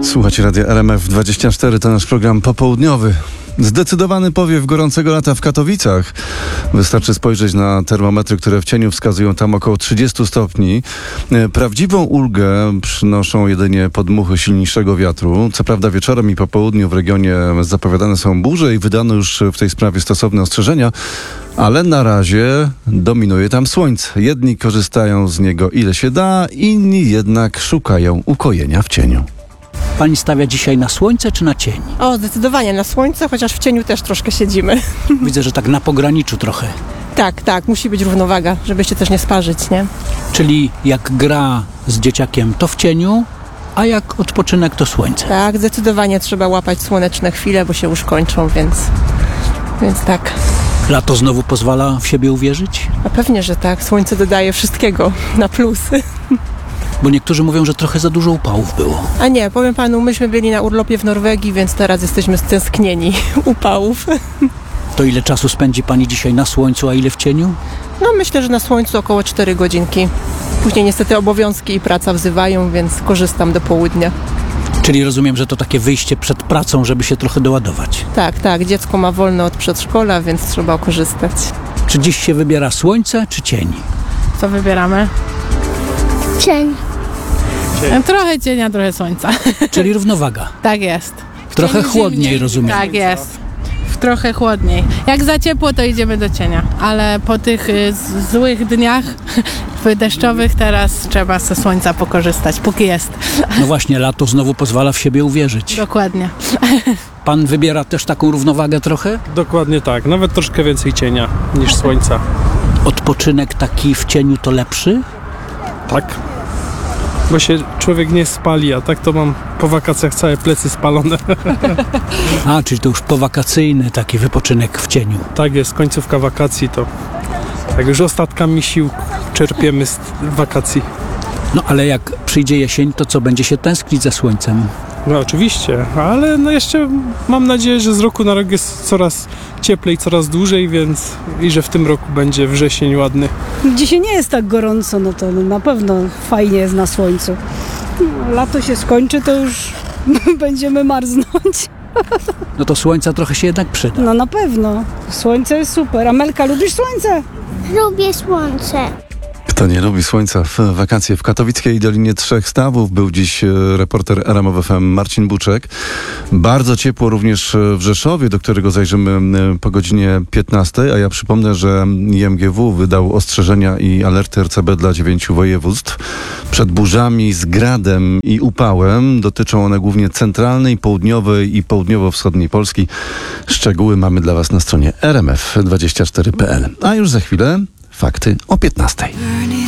Słuchajcie Radia RMF24, to nasz program popołudniowy. Zdecydowany powiew gorącego lata w Katowicach. Wystarczy spojrzeć na termometry, które w cieniu wskazują tam około 30 stopni. Prawdziwą ulgę przynoszą jedynie podmuchy silniejszego wiatru. Co prawda wieczorem i po południu w regionie zapowiadane są burze i wydano już w tej sprawie stosowne ostrzeżenia, ale na razie dominuje tam słońce. Jedni korzystają z niego ile się da, inni jednak szukają ukojenia w cieniu. Pani stawia dzisiaj na słońce czy na cień? O, zdecydowanie na słońce, chociaż w cieniu też troszkę siedzimy. Widzę, że tak na pograniczu trochę. Tak, musi być równowaga, żeby się też nie sparzyć, nie? Czyli jak gra z dzieciakiem, to w cieniu, a jak odpoczynek, to słońce. Tak, zdecydowanie trzeba łapać słoneczne chwile, bo się już kończą, więc tak. Lato znowu pozwala w siebie uwierzyć? A pewnie, że tak. Słońce dodaje wszystkiego na plusy. Bo niektórzy mówią, że trochę za dużo upałów było. A nie, powiem panu, myśmy byli na urlopie w Norwegii, więc teraz jesteśmy stęsknieni upałów. To ile czasu spędzi pani dzisiaj na słońcu, a ile w cieniu? No myślę, że na słońcu około 4 godzinki. Później niestety obowiązki i praca wzywają, więc korzystam do południa. Czyli rozumiem, że to takie wyjście przed pracą, żeby się trochę doładować. Tak, dziecko ma wolne od przedszkola, więc trzeba korzystać. Czy dziś się wybiera słońce czy cień? Co wybieramy? Cień. Trochę cienia, trochę słońca. Czyli równowaga. Tak jest. Trochę chłodniej, rozumiem. Tak jest. Trochę chłodniej. Jak za ciepło, to idziemy do cienia. Ale po tych złych dniach deszczowych teraz trzeba ze słońca pokorzystać, póki jest. No właśnie, lato znowu pozwala w siebie uwierzyć. Dokładnie. Pan wybiera też taką równowagę trochę? Dokładnie tak, nawet troszkę więcej cienia niż słońca. Odpoczynek taki w cieniu to lepszy? Tak, bo się człowiek nie spali, a tak to mam po wakacjach całe plecy spalone. A, czyli to już powakacyjny taki wypoczynek w cieniu. Tak jest, końcówka wakacji to tak już ostatkami sił czerpiemy z wakacji. No ale jak przyjdzie jesień, to co, będzie się tęsknić za słońcem? No oczywiście, ale no jeszcze mam nadzieję, że z roku na rok jest coraz cieplej, coraz dłużej, więc i że w tym roku będzie wrzesień ładny. Dzisiaj nie jest tak gorąco, no to na pewno fajnie jest na słońcu. Lato się skończy, to już będziemy marznąć. No to słońca trochę się jednak przyda. No na pewno. Słońce jest super. Amelka, lubisz słońce? Lubię słońce. Kto nie lubi słońca w wakacje w katowickiej Dolinie Trzech Stawów, był dziś reporter RMF FM Marcin Buczek. Bardzo ciepło również w Rzeszowie, do którego zajrzymy po godzinie 15, a ja przypomnę, że IMGW wydał ostrzeżenia i alerty RCB dla 9 województw przed burzami z gradem i upałem. Dotyczą one głównie centralnej, południowej i południowo-wschodniej Polski. Szczegóły mamy dla Was na stronie rmf24.pl. A już za chwilę fakty o 15.